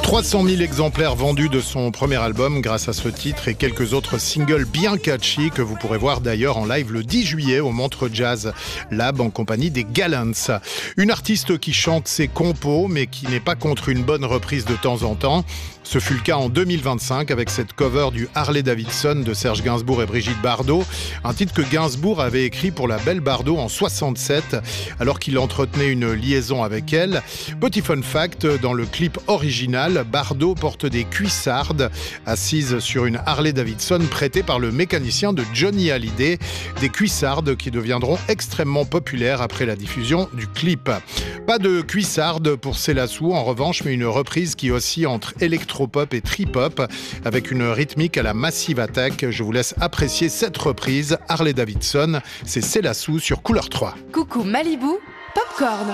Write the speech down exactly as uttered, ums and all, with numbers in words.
trois cent mille exemplaires vendus de son premier album grâce à ce titre et quelques autres singles bien catchy que vous pourrez voir d'ailleurs en live le dix juillet au Montreux Jazz Lab en compagnie des Gallants. Une artiste qui chante ses compos mais qui n'est pas contre une bonne reprise de temps en temps. Ce fut le cas en deux mille vingt-cinq avec cette cover du Harley Davidson de Serge Gainsbourg et Brigitte Bardot, un titre que Gainsbourg avait écrit pour la belle Bardot en soixante-sept alors qu'il entretenait une liaison avec elle. Petit fun fact, dans le clip original, Bardot porte des cuissardes assises sur une Harley Davidson prêtée par le mécanicien de Johnny Hallyday, des cuissardes qui deviendront extrêmement populaires après la diffusion du clip. Pas de cuissardes pour Célassou en revanche, mais une reprise qui oscille entre électropop et trip-hop avec une rythmique à la Massive Attack. Je vous laisse apprécier cette reprise. Harley Davidson, c'est Célassou sur Couleur trois. Coucou Malibu, Popcorn.